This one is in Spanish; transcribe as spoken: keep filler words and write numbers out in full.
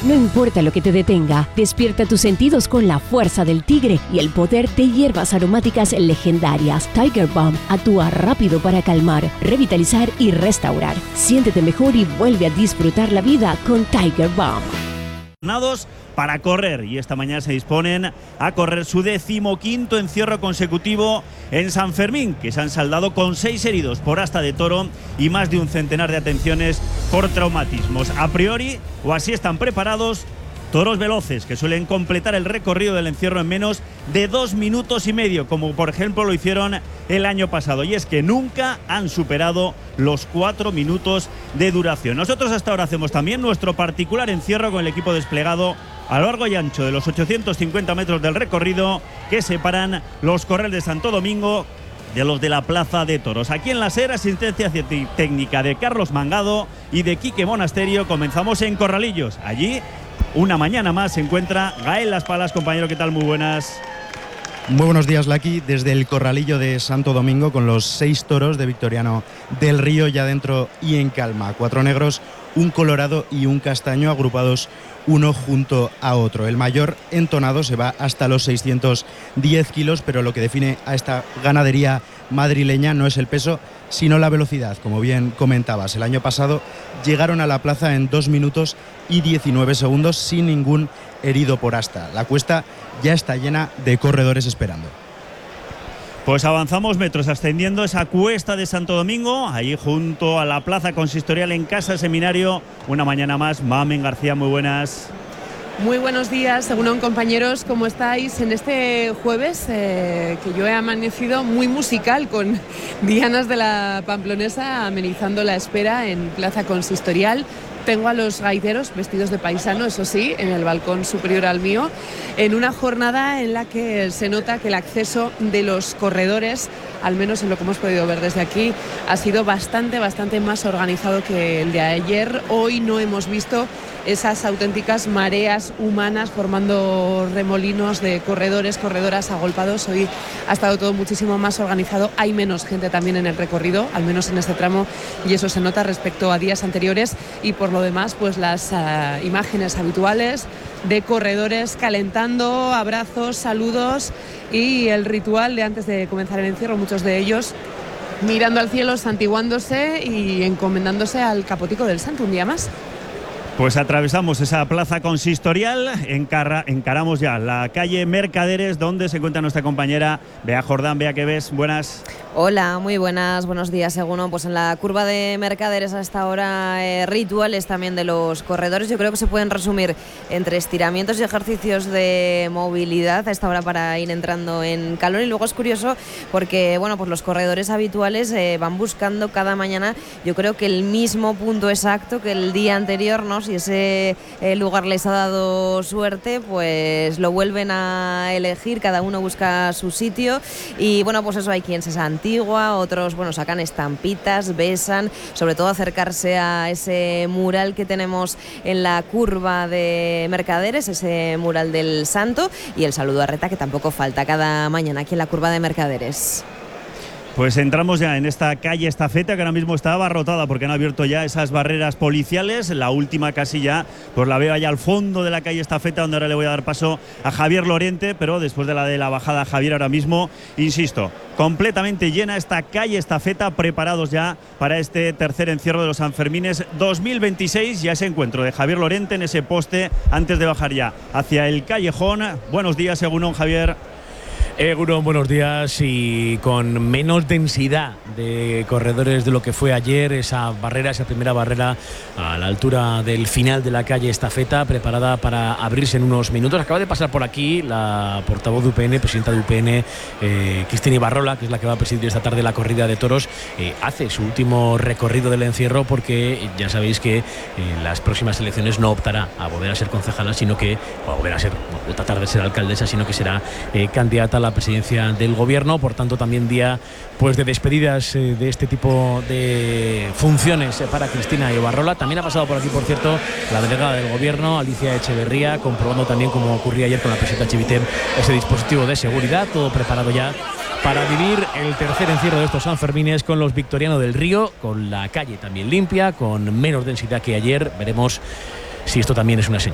No importa lo que te detenga, despierta tus sentidos con la fuerza del tigre y el poder de hierbas aromáticas legendarias. Tiger Balm actúa rápido para calmar, revitalizar y restaurar. Siéntete mejor y vuelve a disfrutar la vida con Tiger Balm. Para correr, y esta mañana se disponen a correr su decimoquinto encierro consecutivo en San Fermín, que se han saldado con seis heridos por asta de toro y más de un centenar de atenciones por traumatismos. A priori, o así están preparados, toros veloces que suelen completar el recorrido del encierro en menos de dos minutos y medio, como por ejemplo lo hicieron el año pasado, y es que nunca han superado los cuatro minutos de duración. Nosotros hasta ahora hacemos también nuestro particular encierro con el equipo desplegado a lo largo y ancho de los ochocientos cincuenta metros del recorrido que separan los corrales de Santo Domingo de los de la Plaza de Toros. Aquí en la SER, asistencia técnica de Carlos Mangado y de Quique Monasterio. Comenzamos en Corralillos. Allí, una mañana más, se encuentra Gael Las Palas. Compañero, ¿qué tal? Muy buenas. Muy buenos días, Laki, desde el Corralillo de Santo Domingo, con los seis toros de Victoriano del Río ya dentro y en calma. Cuatro negros, un colorado y un castaño agrupados uno junto a otro. El mayor entonado se va hasta los seiscientos diez kilos, pero lo que define a esta ganadería madrileña no es el peso, sino la velocidad, como bien comentabas. El año pasado llegaron a la plaza en dos minutos y diecinueve segundos sin ningún herido por asta. La cuesta ya está llena de corredores esperando. Pues avanzamos metros ascendiendo esa cuesta de Santo Domingo, ahí junto a la plaza consistorial en Casa Seminario. Una mañana más. Mamen García, muy buenas. Muy buenos días, según compañeros, ¿cómo estáis en este jueves? Eh, que yo he amanecido muy musical con Dianas de la Pamplonesa amenizando la espera en Plaza Consistorial. Tengo a los gaiteros vestidos de paisano, eso sí, en el balcón superior al mío, en una jornada en la que se nota que el acceso de los corredores, al menos en lo que hemos podido ver desde aquí, ha sido bastante, bastante más organizado que el de ayer. Hoy no hemos visto esas auténticas mareas humanas formando remolinos de corredores, corredoras agolpados. Hoy ha estado todo muchísimo más organizado. Hay menos gente también en el recorrido, al menos en este tramo, y eso se nota respecto a días anteriores. Y por lo demás, pues las uh, imágenes habituales de corredores calentando, abrazos, saludos y el ritual de antes de comenzar el encierro, muchos de ellos mirando al cielo, santiguándose y encomendándose al Capotico del Santo un día más. Pues atravesamos esa plaza consistorial, encara, encaramos ya la calle Mercaderes, donde se encuentra nuestra compañera Bea Jordán. Bea, ¿qué ves? Buenas. Hola, muy buenas, buenos días, Seguno. Pues en la curva de Mercaderes a esta hora, eh, rituales también de los corredores. Yo creo que se pueden resumir entre estiramientos y ejercicios de movilidad a esta hora para ir entrando en calor. Y luego es curioso porque, bueno, pues los corredores habituales eh, van buscando cada mañana, yo creo que el mismo punto exacto que el día anterior, ¿no? Si ese eh, lugar les ha dado suerte, pues lo vuelven a elegir, cada uno busca su sitio. Y bueno, pues eso, hay quien se santigua, otros, bueno, sacan estampitas, besan, sobre todo acercarse a ese mural que tenemos en la curva de Mercaderes, ese mural del Santo, y el saludo a Reta, que tampoco falta cada mañana aquí en la curva de Mercaderes. Pues entramos ya en esta calle Estafeta, que ahora mismo está abarrotada porque han abierto ya esas barreras policiales. La última casilla, pues la veo allá al fondo de la calle Estafeta, donde ahora le voy a dar paso a Javier Lorente, pero después de la de la bajada Javier, ahora mismo, insisto, completamente llena esta calle Estafeta, preparados ya para este tercer encierro de los Sanfermines dos mil veintiséis. Ya ese encuentro de Javier Lorente en ese poste antes de bajar ya hacia el callejón. Buenos días, Egunon, Javier. Egunon, buenos días. Y con menos densidad de corredores de lo que fue ayer, esa barrera, esa primera barrera a la altura del final de la calle Estafeta, preparada para abrirse en unos minutos. Acaba de pasar por aquí la portavoz de U P N, presidenta de U P N, eh, Cristina Ibarrola, que es la que va a presidir esta tarde la corrida de toros. Eh, hace su último recorrido del encierro porque ya sabéis que en las próximas elecciones no optará a volver a ser concejala, sino que, o a volver a ser, no, tratar de ser alcaldesa, sino que será eh, candidata a la presidencia del gobierno. Por tanto, también día pues de despedidas eh, de este tipo de funciones eh, para Cristina Ibarrola. También ha pasado por aquí, por cierto, la delegada del gobierno, Alicia Echeverría, comprobando también, como ocurría ayer con la presidenta Chiviter, ese dispositivo de seguridad, todo preparado ya para vivir el tercer encierro de estos Sanfermines con los Victoriano del Río, con la calle también limpia, con menos densidad que ayer. Veremos si esto también es una señal.